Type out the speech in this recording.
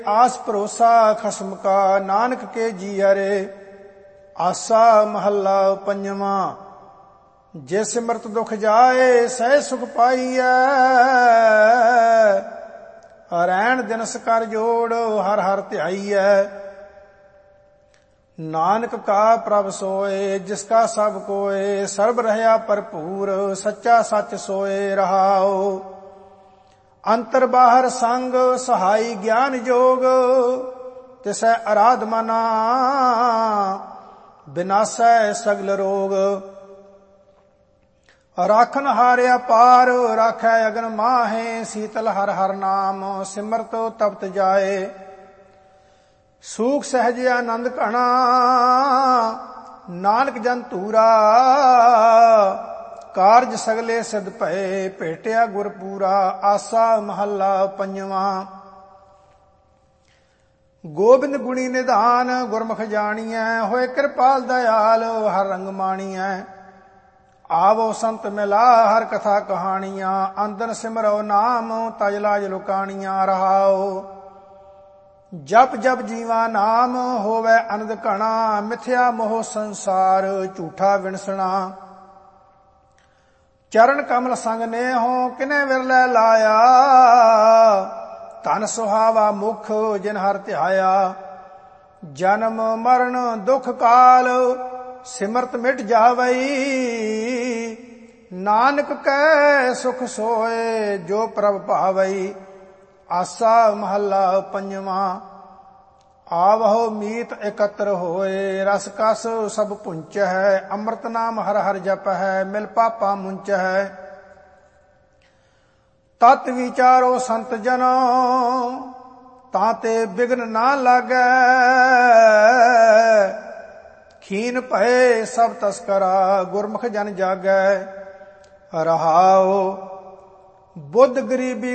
आस भरोसा खसम का नानक के जियरे। आसा महला पंजवा। जे सिमरत दुख जाए सह सुख पाईਐ। रैण दिनस कर जोड़ हर हर ध्याईਐ। नानक का प्रभ सोए जिसका सब कोय। सर्ब रहया भरपूर सच्चा सच सोए रहाओ। अंतर बाहर संग सहाई ज्ञान जोग। तिसै आराध मना विनाशै सगल रोग। राखन हारिया पार राखै अगन माहे। शीतल हर हर नाम सिमरत तपत जाए। सूख सहज आनंद घना नानक जन धूरा। कारज सगले सिद्ध भये भेटिया गुरपूरा। आसा महला पंजवा। गोबिंद गुणी निधान गुरमुख जानिए। होए कृपाल दयाल हर रंग मानिए। आवो संत मिला हर कथा कहानियां। अंदन सिमरो नाम तज लाज लुकानियां रहाओ। जप जप जीवा नाम होवे अनंद घना। मिथ्या मोह संसार झूठा विनसना। चरण कमल संग नेहो किने विरलै लाया। धन सुहावा मुख जिन हर ध्याया। जन्म मरण दुख काल सिमरत मिट जावई। नानक कै सुख सोए जो प्रभ भावई। आसा महला पंजवा। आवहो मीत एकत्र होए रस कस सब पुंच है। अमृत नाम हर हर जप है मिल पापा मुंच है। तत विचारो संत जनो ताते बिघ्न ना लागै। खीन भये सब तस्करा गुरमुख जन जागै। रहाओ बुद्ध गरीबी